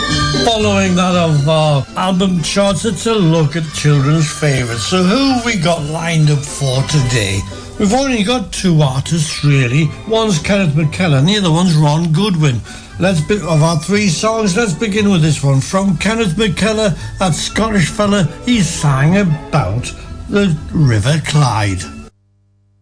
Following that of our album charts, it's a look at children's favourites. So who have we got lined up for today? We've only got two artists, really. One's Kenneth McKellar and the other one's Ron Goodwin. Of our three songs, let's begin with this one. From Kenneth McKellar, that Scottish fella, he sang about the River Clyde.